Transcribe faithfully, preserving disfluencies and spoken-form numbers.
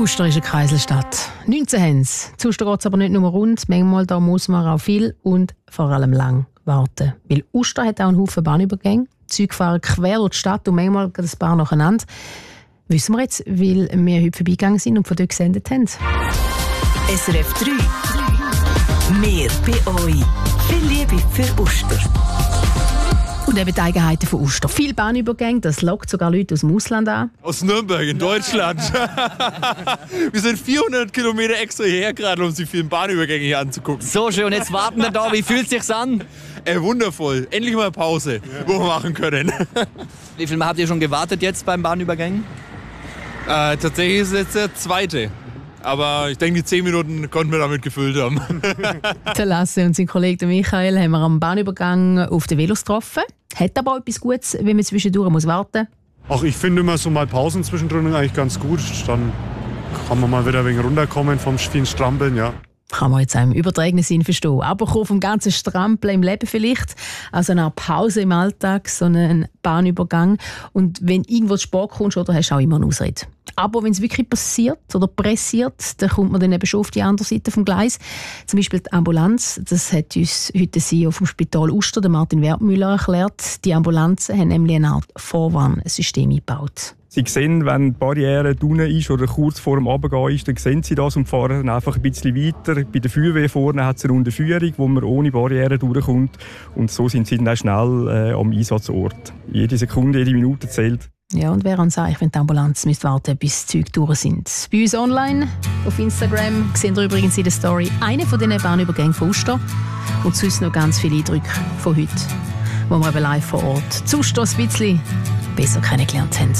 Uster ist eine Kreiselstadt. neunzehn haben sie. Zu Uster geht es aber nicht nur rund. Manchmal da muss man auch viel und vor allem lang warten. Weil Uster hat auch einen Haufen Bahnübergänge. Die Züge fahren quer durch die Stadt und manchmal ein paar nacheinander. Wissen wir jetzt, weil wir heute vorbeigegangen sind und von dort gesendet haben. S R F drei. Mehr bei euch. Viel Liebe für Uster. Und eben die Eigenheiten von Uster. Viele Bahnübergänge, das lockt sogar Leute aus dem Ausland an. Aus Nürnberg in Deutschland. Wir sind vierhundert Kilometer extra hierher gerade, um sich vielen Bahnübergänge hier anzugucken. So schön, und jetzt warten wir da. Wie fühlt es sich an? Äh, wundervoll. Endlich mal Pause, ja. Wo wir machen können. Wie viel Mal habt ihr schon gewartet jetzt beim Bahnübergang? Äh, tatsächlich ist es jetzt der zweite. Aber ich denke, die zehn Minuten konnten wir damit gefüllt haben. Der Lasse und sein Kollege Michael haben wir am Bahnübergang auf den Velos getroffen. Hat aber auch etwas Gutes, wenn man zwischendurch muss warten muss. Ach, ich finde immer so mal Pausen zwischendrin eigentlich ganz gut. Dann kann man mal wieder ein wenig runterkommen vom vielen Strampeln, ja. Kann man jetzt auch im übertragenen Sinn verstehen. Aber vom ganzen Strampeln im Leben vielleicht. Also eine Pause im Alltag, so einen Bahnübergang. Und wenn irgendwo zu spät kommst, oder, hast du auch immer eine Ausrede. Aber wenn es wirklich passiert oder pressiert, dann kommt man dann eben schon auf die andere Seite vom Gleis. Zum Beispiel die Ambulanz. Das hat uns heute der C E O vom Spital Uster, der Martin Wertmüller, erklärt. Die Ambulanzen haben nämlich eine Art Vorwarnsystem eingebaut. Sie sehen, wenn die Barriere unten ist oder kurz vor dem Runtergehen ist, dann sehen Sie das und fahren dann einfach ein bisschen weiter. Bei der Feuerwehr vorne hat es eine runde Führung, wo man ohne Barriere durchkommt. Und so sind Sie dann auch schnell äh, am Einsatzort. Jede Sekunde, jede Minute zählt. Ja, und wer an sich, wenn die Ambulanz müsste warten, bis die Züge durch sind. Bei uns online, auf Instagram, sehen ihr übrigens in der Story einen von diesen Bahnübergängen von Uster. Und sonst noch ganz viele Eindrücke von heute, wo wir eben live vor Ort zu Uster ein bisschen besser kennengelernt haben.